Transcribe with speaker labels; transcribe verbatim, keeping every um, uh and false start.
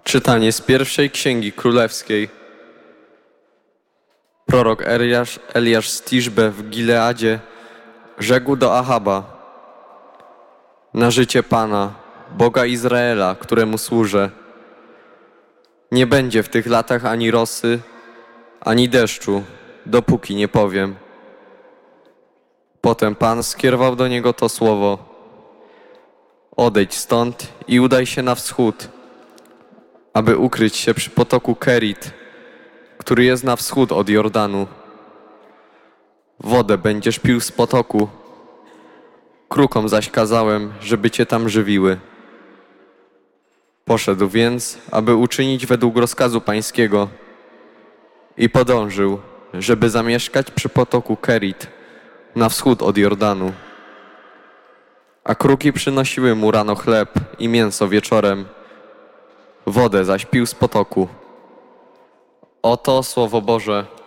Speaker 1: Czytanie z pierwszej Księgi Królewskiej. Prorok Eliasz, Eliasz z Tiszbe w Gileadzie rzekł do Ahaba: na życie Pana, Boga Izraela, któremu służę, nie będzie w tych latach ani rosy, ani deszczu, dopóki nie powiem. Potem Pan skierował do niego to słowo: odejdź stąd i udaj się na wschód, aby ukryć się przy potoku Kerit, który jest na wschód od Jordanu. Wodę będziesz pił z potoku. Krukom zaś kazałem, żeby cię tam żywiły. Poszedł więc, aby uczynić według rozkazu pańskiego, i podążył, żeby zamieszkać przy potoku Kerit, na wschód od Jordanu. A kruki przynosiły mu rano chleb i mięso wieczorem, wodę zaś pił z potoku. Oto Słowo Boże.